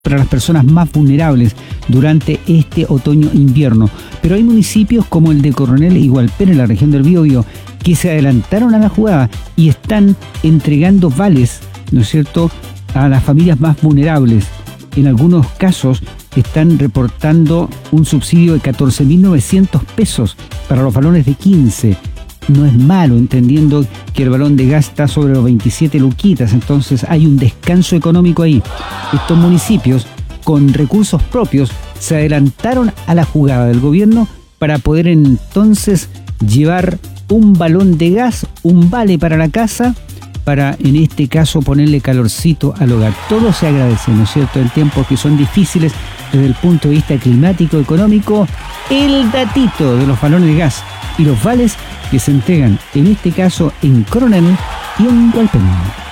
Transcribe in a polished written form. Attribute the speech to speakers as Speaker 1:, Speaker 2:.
Speaker 1: para las personas más vulnerables durante este otoño-invierno. Pero hay municipios como el de Coronel y Hualpén, en la región del Biobío, que se adelantaron a la jugada y están entregando vales, ¿no es cierto?, a las familias más vulnerables. En algunos casos están reportando un subsidio de 14.900 pesos para los balones de 15. No es malo, entendiendo que el balón de gas está sobre los 27 luquitas, entonces hay un descanso económico ahí. Estos municipios, con recursos propios, se adelantaron a la jugada del gobierno para poder entonces llevar un balón de gas, un vale para la casa, para en este caso ponerle calorcito al hogar. Todo se agradece, ¿no es cierto?, en tiempos que son difíciles desde el punto de vista climático, económico. El datito de los balones de gas y los vales que se entregan, en este caso en Coronel y en Hualpén.